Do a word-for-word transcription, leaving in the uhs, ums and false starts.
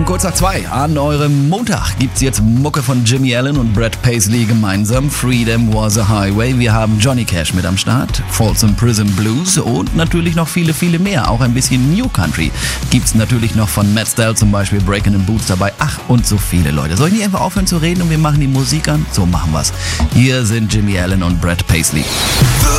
Um kurz nach zwei an eurem Montag gibt's jetzt Mucke von Jimmy Allen und Brad Paisley gemeinsam. Freedom Was a Highway. Wir haben Johnny Cash mit am Start, Folsom Prison Blues und natürlich noch viele, viele mehr. Auch ein bisschen New Country gibt's natürlich noch von Matt Stell, zum Beispiel Breaking in Boots dabei. Ach, und so viele Leute. Soll ich nicht einfach aufhören zu reden und wir machen die Musik an? So machen wir's. Hier sind Jimmy Allen und Brad Paisley.